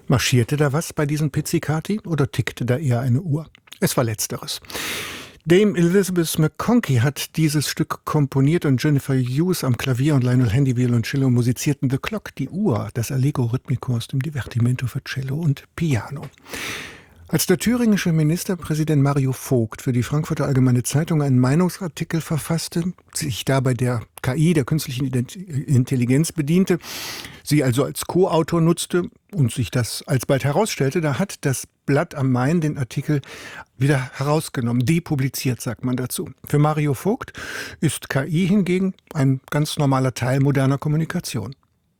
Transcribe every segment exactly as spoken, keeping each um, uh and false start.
Marschierte da was bei diesen Pizzicati oder tickte da eher eine Uhr? Es war letzteres. Dame Elizabeth McConkie hat dieses Stück komponiert und Jennifer Hughes am Klavier und Lionel Handy Violoncello musizierten The Clock, die Uhr, das Allegro Ritmico aus dem Divertimento für Cello und Piano. Als der thüringische Ministerpräsident Mario Vogt für die Frankfurter Allgemeine Zeitung einen Meinungsartikel verfasste, sich dabei der K I, der künstlichen Intelligenz bediente, sie also als Co-Autor nutzte und sich das alsbald herausstellte, da hat das Blatt am Main den Artikel wieder herausgenommen, depubliziert, sagt man dazu. Für Mario Vogt ist K I hingegen ein ganz normaler Teil moderner Kommunikation.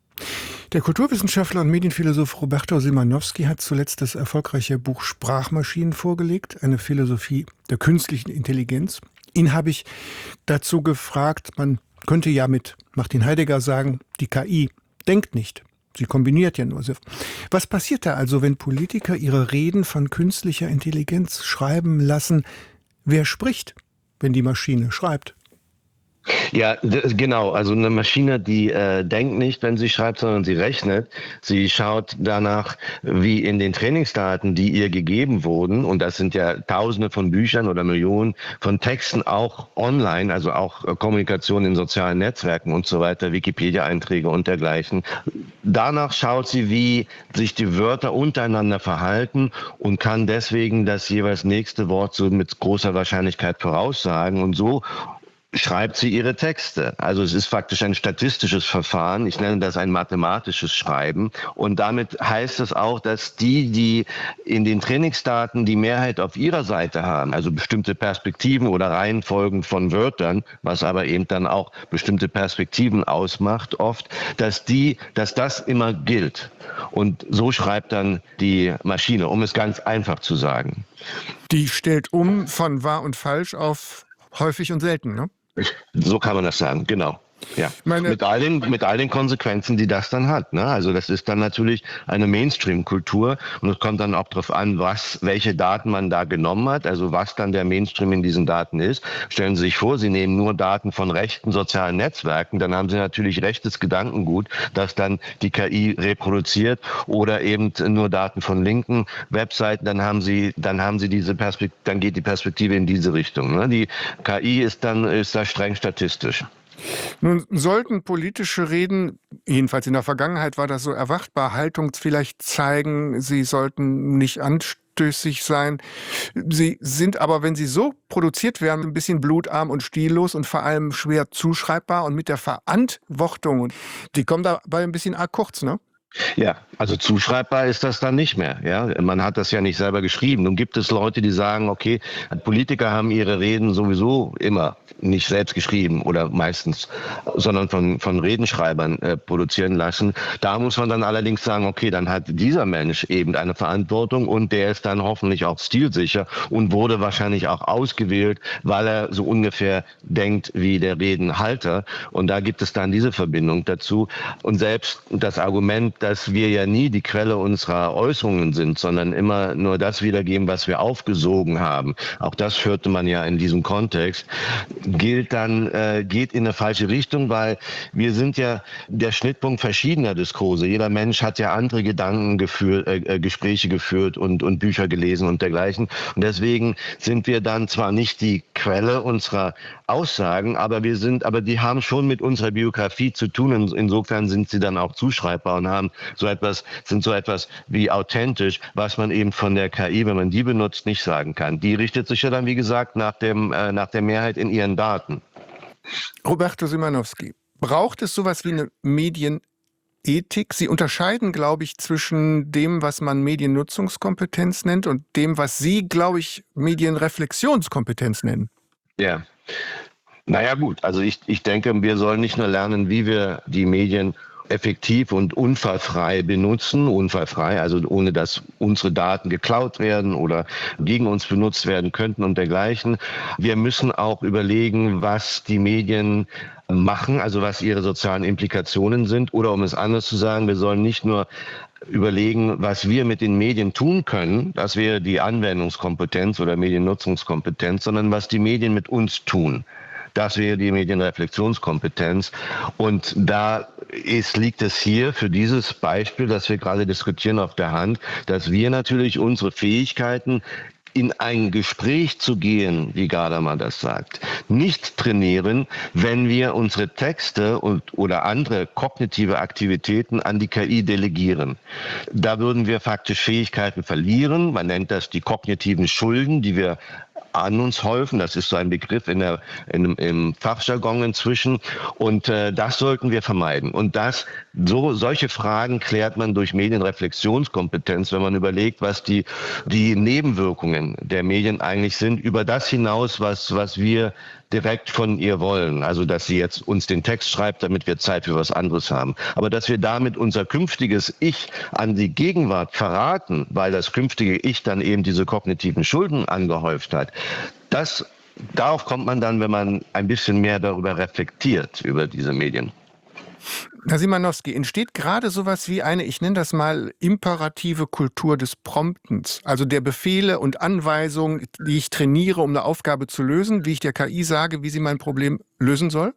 Der Kulturwissenschaftler und Medienphilosoph Roberto Simanowski hat zuletzt das erfolgreiche Buch Sprachmaschinen vorgelegt, eine Philosophie der künstlichen Intelligenz. Ihn habe ich dazu gefragt, man könnte ja mit Martin Heidegger sagen, die K I denkt nicht, sie kombiniert ja nur. Was passiert da also, wenn Politiker ihre Reden von künstlicher Intelligenz schreiben lassen? Wer spricht, wenn die Maschine schreibt? Ja, d- genau. Also eine Maschine, die äh, denkt nicht, wenn sie schreibt, sondern sie rechnet. Sie schaut danach, wie in den Trainingsdaten, die ihr gegeben wurden, und das sind ja Tausende von Büchern oder Millionen von Texten, auch online, also auch äh, Kommunikation in sozialen Netzwerken und so weiter, Wikipedia-Einträge und dergleichen. Danach schaut sie, wie sich die Wörter untereinander verhalten und kann deswegen das jeweils nächste Wort so mit großer Wahrscheinlichkeit voraussagen, und so schreibt sie ihre Texte. Also es ist faktisch ein statistisches Verfahren. Ich nenne das ein mathematisches Schreiben. Und damit heißt es auch, dass die, die in den Trainingsdaten die Mehrheit auf ihrer Seite haben, also bestimmte Perspektiven oder Reihenfolgen von Wörtern, was aber eben dann auch bestimmte Perspektiven ausmacht, oft, dass die, dass das immer gilt. Und so schreibt dann die Maschine, um es ganz einfach zu sagen. Die stellt um von wahr und falsch auf häufig und selten, ne? So kann man das sagen, genau. Ja, Meine mit all den, mit all den Konsequenzen, die das dann hat. Ne? Also das ist dann natürlich eine Mainstream-Kultur, und es kommt dann auch darauf an, was, welche Daten man da genommen hat, also was dann der Mainstream in diesen Daten ist. Stellen Sie sich vor, Sie nehmen nur Daten von rechten sozialen Netzwerken, dann haben Sie natürlich rechtes Gedankengut, das dann die K I reproduziert, oder eben nur Daten von linken Webseiten, dann haben Sie, dann haben Sie diese Perspektive, dann geht die Perspektive in diese Richtung. Ne? Die K I ist dann, ist da streng statistisch. Nun sollten politische Reden, jedenfalls in der Vergangenheit war das so, erwartbar Haltung vielleicht zeigen, sie sollten nicht anstößig sein. Sie sind aber, wenn sie so produziert werden, ein bisschen blutarm und stillos und vor allem schwer zuschreibbar, und mit der Verantwortung, die kommen dabei ein bisschen arg kurz, ne? Ja, also zuschreibbar ist das dann nicht mehr. Ja, man hat das ja nicht selber geschrieben. Nun gibt es Leute, die sagen, okay, Politiker haben ihre Reden sowieso immer nicht selbst geschrieben oder meistens, sondern von, von Redenschreibern äh, produzieren lassen. Da muss man dann allerdings sagen, okay, dann hat dieser Mensch eben eine Verantwortung, und der ist dann hoffentlich auch stilsicher und wurde wahrscheinlich auch ausgewählt, weil er so ungefähr denkt wie der Redenhalter. Und da gibt es dann diese Verbindung dazu. Und selbst das Argument, dass wir ja nie die Quelle unserer Äußerungen sind, sondern immer nur das wiedergeben, was wir aufgesogen haben. Auch das hörte man ja in diesem Kontext. Gilt dann, äh, geht in eine falsche Richtung, weil wir sind ja der Schnittpunkt verschiedener Diskurse. Jeder Mensch hat ja andere Gedanken geführt, äh, Gespräche geführt und, und Bücher gelesen und dergleichen. Und deswegen sind wir dann zwar nicht die Quelle unserer Aussagen, aber wir sind, aber die haben schon mit unserer Biografie zu tun. Insofern sind sie dann auch zuschreibbar und haben so etwas, sind so etwas wie authentisch, was man eben von der K I, wenn man die benutzt, nicht sagen kann. Die richtet sich ja dann, wie gesagt, nach dem, äh, nach der Mehrheit in ihren Daten. Roberto Simanowski, braucht es sowas wie eine Medienethik? Sie unterscheiden, glaube ich, zwischen dem, was man Mediennutzungskompetenz nennt, und dem, was Sie, glaube ich, Medienreflexionskompetenz nennen. Ja. Naja gut, also ich, ich denke, wir sollen nicht nur lernen, wie wir die Medien effektiv und unfallfrei benutzen, unfallfrei, also ohne dass unsere Daten geklaut werden oder gegen uns benutzt werden könnten und dergleichen. Wir müssen auch überlegen, was die Medien machen, also was ihre sozialen Implikationen sind, oder um es anders zu sagen, wir sollen nicht nur überlegen, was wir mit den Medien tun können, das wäre die Anwendungskompetenz oder Mediennutzungskompetenz, sondern was die Medien mit uns tun. Das wäre die Medienreflexionskompetenz. Und da ist, liegt es hier für dieses Beispiel, das wir gerade diskutieren, auf der Hand, dass wir natürlich unsere Fähigkeiten, in ein Gespräch zu gehen, wie Gadamer das sagt, nicht trainieren, wenn wir unsere Texte und, oder andere kognitive Aktivitäten an die K I delegieren. Da würden wir faktisch Fähigkeiten verlieren. Man nennt das die kognitiven Schulden, die wir an uns häufen. Das ist so ein Begriff in der, in, im Fachjargon inzwischen. Und äh, das sollten wir vermeiden. Und das, so, solche Fragen klärt man durch Medienreflexionskompetenz, wenn man überlegt, was die, die Nebenwirkungen der Medien eigentlich sind, über das hinaus, was, was wir direkt von ihr wollen. Also, dass sie jetzt uns den Text schreibt, damit wir Zeit für was anderes haben. Aber dass wir damit unser künftiges Ich an die Gegenwart verraten, weil das künftige Ich dann eben diese kognitiven Schulden angehäuft hat, das, darauf kommt man dann, wenn man ein bisschen mehr darüber reflektiert, über diese Medien. Herr Szymanowski, entsteht gerade sowas wie eine, ich nenne das mal, imperative Kultur des Promptens, also der Befehle und Anweisungen, die ich trainiere, um eine Aufgabe zu lösen, wie ich der K I sage, wie sie mein Problem lösen soll?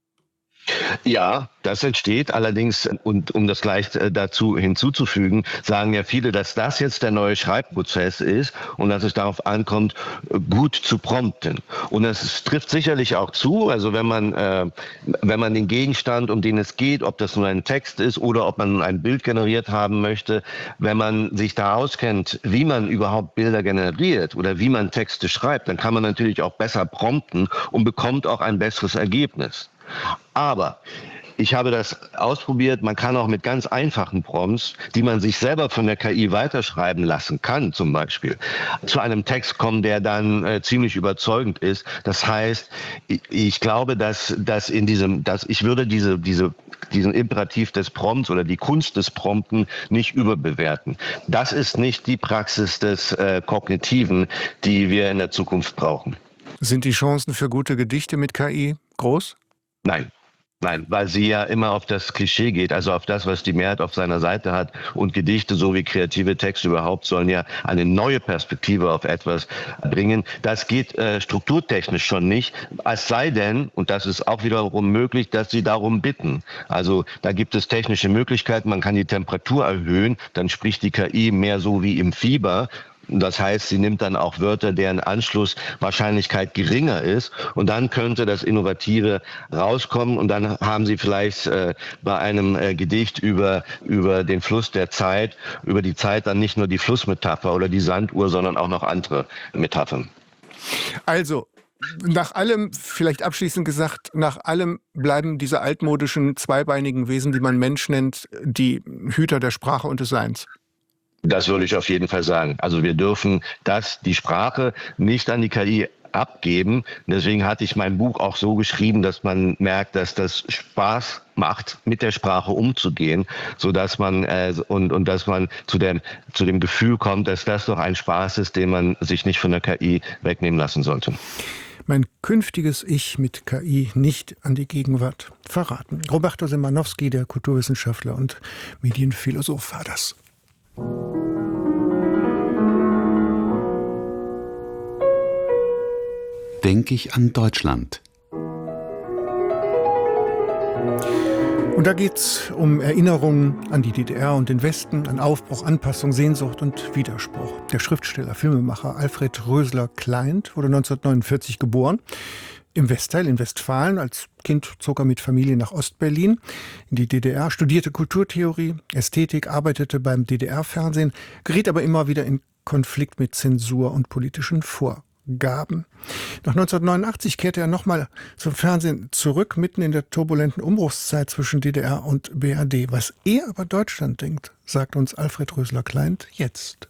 Ja, das entsteht allerdings, und um das gleich dazu hinzuzufügen, sagen ja viele, dass das jetzt der neue Schreibprozess ist und dass es darauf ankommt, gut zu prompten. Und es trifft sicherlich auch zu, also wenn man, äh, wenn man den Gegenstand, um den es geht, ob das nun ein Text ist oder ob man ein Bild generiert haben möchte, wenn man sich da auskennt, wie man überhaupt Bilder generiert oder wie man Texte schreibt, dann kann man natürlich auch besser prompten und bekommt auch ein besseres Ergebnis. Aber ich habe das ausprobiert, man kann auch mit ganz einfachen Prompts, die man sich selber von der K I weiterschreiben lassen kann, zum Beispiel, zu einem Text kommen, der dann äh, ziemlich überzeugend ist. Das heißt, ich, ich glaube, dass, dass in diesem, dass ich würde diese, diese, diesen Imperativ des Prompts oder die Kunst des Prompten nicht überbewerten. Das ist nicht die Praxis des äh, Kognitiven, die wir in der Zukunft brauchen. Sind die Chancen für gute Gedichte mit K I groß? Nein. Nein, weil sie ja immer auf das Klischee geht, also auf das, was die Mehrheit auf seiner Seite hat. Und Gedichte sowie kreative Texte überhaupt sollen ja eine neue Perspektive auf etwas bringen. Das geht äh, strukturtechnisch schon nicht, es sei denn, und das ist auch wiederum möglich, dass sie darum bitten. Also da gibt es technische Möglichkeiten, man kann die Temperatur erhöhen, dann spricht die K I mehr so wie im Fieber. Das heißt, sie nimmt dann auch Wörter, deren Anschlusswahrscheinlichkeit geringer ist. Und dann könnte das Innovative rauskommen. Und dann haben Sie vielleicht äh, bei einem äh, Gedicht über, über den Fluss der Zeit, über die Zeit dann nicht nur die Flussmetapher oder die Sanduhr, sondern auch noch andere Metaphern. Also, nach allem, vielleicht abschließend gesagt, nach allem bleiben diese altmodischen, zweibeinigen Wesen, die man Mensch nennt, die Hüter der Sprache und des Seins. Das würde ich auf jeden Fall sagen. Also wir dürfen das, die Sprache, nicht an die K I abgeben. Deswegen hatte ich mein Buch auch so geschrieben, dass man merkt, dass das Spaß macht, mit der Sprache umzugehen, so dass man äh, und und dass man zu dem zu dem Gefühl kommt, dass das doch ein Spaß ist, den man sich nicht von der K I wegnehmen lassen sollte. Mein künftiges Ich mit K I nicht an die Gegenwart verraten. Roberto Szymanowski, der Kulturwissenschaftler und Medienphilosoph, war das. Denke ich an Deutschland. Und da geht es um Erinnerungen an die D D R und den Westen, an Aufbruch, Anpassung, Sehnsucht und Widerspruch. Der Schriftsteller, Filmemacher Alfred Rösler-Kleint wurde neunzehnhundertneunundvierzig geboren. Im Westteil in Westfalen. Als Kind zog er mit Familie nach Ostberlin in die D D R, studierte Kulturtheorie, Ästhetik, arbeitete beim D D R-Fernsehen, geriet aber immer wieder in Konflikt mit Zensur und politischen Vorgaben. Nach neunzehnhundertneunundachtzig kehrte er nochmal zum Fernsehen zurück, mitten in der turbulenten Umbruchszeit zwischen D D R und B R D. Was er über Deutschland denkt, sagt uns Alfred Rösler-Kleint jetzt.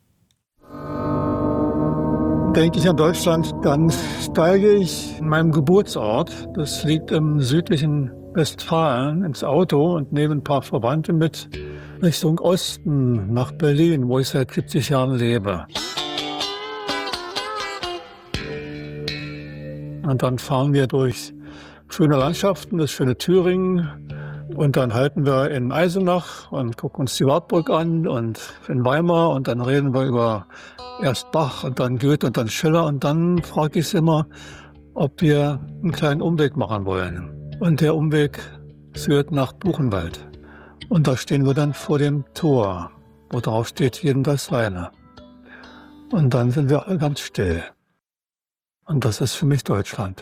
Denke ich an Deutschland, dann steige ich in meinem Geburtsort, das liegt im südlichen Westfalen, ins Auto und nehme ein paar Verwandte mit Richtung Osten nach Berlin, wo ich seit siebzig Jahren lebe. Und dann fahren wir durch schöne Landschaften, das schöne Thüringen. Und dann halten wir in Eisenach und gucken uns die Wartburg an und in Weimar. Und dann reden wir über erst Bach und dann Goethe und dann Schiller. Und dann frage ich sie immer, ob wir einen kleinen Umweg machen wollen. Und der Umweg führt nach Buchenwald. Und da stehen wir dann vor dem Tor, wo drauf steht, jedem das Seine. Und dann sind wir alle ganz still. Und das ist für mich Deutschland.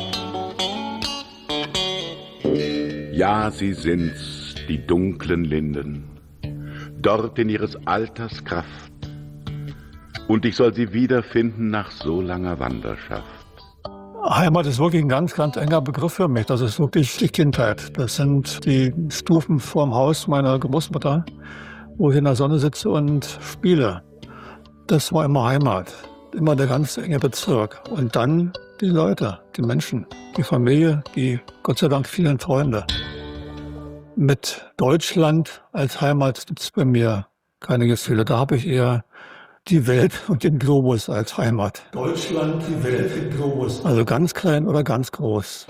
Ja, sie sind's, die dunklen Linden, dort in ihres Alters Kraft. Und ich soll sie wiederfinden nach so langer Wanderschaft. Heimat ist wirklich ein ganz, ganz enger Begriff für mich. Das ist wirklich die Kindheit. Das sind die Stufen vorm Haus meiner Großmutter, wo ich in der Sonne sitze und spiele. Das war immer Heimat, immer der ganz enge Bezirk. Und dann die Leute, die Menschen, die Familie, die Gott sei Dank vielen Freunde. Mit Deutschland als Heimat gibt es bei mir keine Gefühle. Da habe ich eher die Welt und den Globus als Heimat. Deutschland, die Welt, den Globus. Also ganz klein oder ganz groß.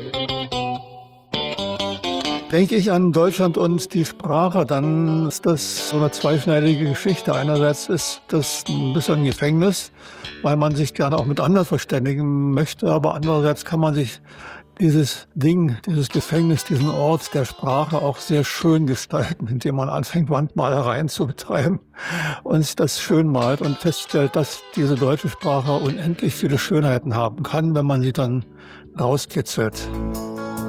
Denke ich an Deutschland und die Sprache, dann ist das so eine zweischneidige Geschichte. Einerseits ist das ein bisschen ein Gefängnis, weil man sich gerne auch mit anderen verständigen möchte, aber andererseits kann man sich dieses Ding, dieses Gefängnis, diesen Ort der Sprache auch sehr schön gestalten, indem man anfängt, Wandmalereien zu betreiben und das schön malt und feststellt, dass diese deutsche Sprache unendlich viele Schönheiten haben kann, wenn man sie dann rauskitzelt.